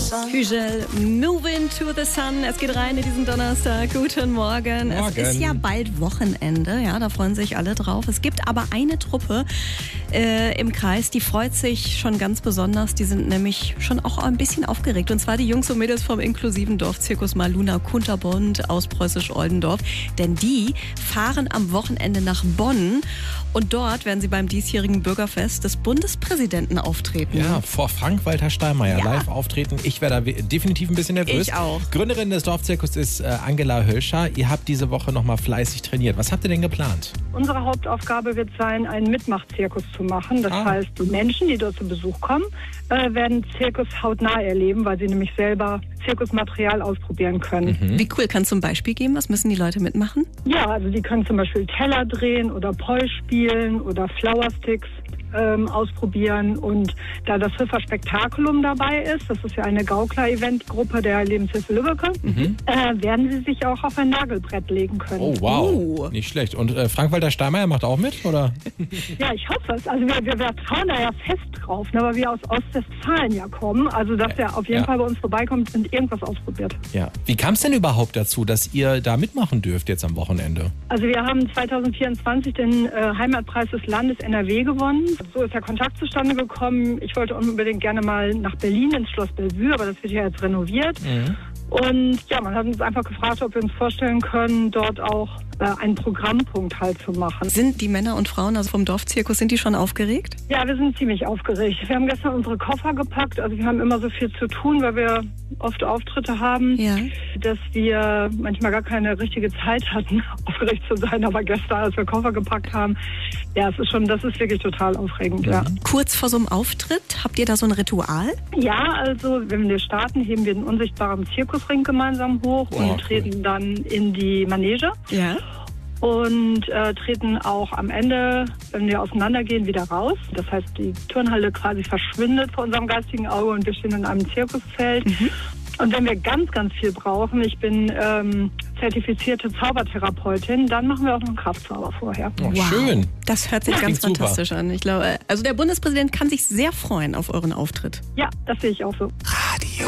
Hügel, Moving to the Sun. Es geht rein in diesen Donnerstag. Guten Morgen. Es ist ja bald Wochenende, ja, da freuen sich alle drauf. Es gibt aber eine Truppe im Kreis, die freut sich schon ganz besonders. Die sind nämlich schon auch ein bisschen aufgeregt. Und zwar die Jungs und Mädels vom inklusiven Dorfzirkus Maluna Kunterbund aus Preußisch-Oldendorf. Denn die fahren am Wochenende nach Bonn und dort werden sie beim diesjährigen Bürgerfest des Bundespräsidenten auftreten. Ja, vor Frank-Walter Steinmeier live auftreten. Ich wäre da definitiv ein bisschen nervös. Ich auch. Gründerin des Dorfzirkus ist Angela Hölscher. Ihr habt diese Woche nochmal fleißig trainiert. Was habt ihr denn geplant? Unsere Hauptaufgabe wird sein, einen Mitmachzirkus zu machen. Das heißt, die Menschen, die dort zu Besuch kommen, werden Zirkus hautnah erleben, weil sie nämlich selber Zirkusmaterial ausprobieren können. Wie cool, kannst du ein Beispiel geben? Was müssen die Leute mitmachen? Ja, also die können zum Beispiel Teller drehen oder Poi spielen oder Flowersticks ausprobieren. Und da das Riffer Spektakulum dabei ist, das ist ja eine Gaukler-Eventgruppe der Lebenshilfe Lübbecke, werden sie sich auch auf ein Nagelbrett legen können. Oh, wow. Nicht schlecht. Und Frank-Walter Steinmeier macht auch mit, oder? Ja, ich hoffe es. Also wir vertrauen da ja fest drauf, ne, weil wir aus Ostwestfalen ja kommen. Also dass er auf jeden Fall bei uns vorbeikommt und irgendwas ausprobiert. Ja. Wie kam es denn überhaupt dazu, dass ihr da mitmachen dürft jetzt am Wochenende? Also wir haben 2024 den Heimatpreis des Landes NRW gewonnen. So ist der Kontakt zustande gekommen. Ich wollte unbedingt gerne mal nach Berlin ins Schloss Bellevue, aber das wird ja jetzt renoviert. Und ja, man hat uns einfach gefragt, ob wir uns vorstellen können, dort auch einen Programmpunkt halt zu machen. Sind die Männer und Frauen also vom Dorfzirkus, sind die schon aufgeregt? Ja, wir sind ziemlich aufgeregt. Wir haben gestern unsere Koffer gepackt. Also wir haben immer so viel zu tun, weil wir oft Auftritte haben, dass wir manchmal gar keine richtige Zeit hatten, aufgeregt zu sein. Aber gestern, als wir Koffer gepackt haben, ja, das ist wirklich total aufregend. Ja. Kurz vor so einem Auftritt, habt ihr da so ein Ritual? Ja, also wenn wir starten, heben wir den unsichtbaren Zirkusring gemeinsam hoch und treten dann in die Manege. Ja. Und treten auch am Ende, wenn wir auseinandergehen, wieder raus. Das heißt, die Turnhalle quasi verschwindet vor unserem geistigen Auge und wir stehen in einem Zirkuszelt. Und wenn wir ganz, ganz viel brauchen, ich bin zertifizierte Zaubertherapeutin, dann machen wir auch noch einen Kraftzauber vorher. Oh, wow. Schön. Das hört sich ganz fantastisch an. Ich glaube, also der Bundespräsident kann sich sehr freuen auf euren Auftritt. Ja, das sehe ich auch so. Radio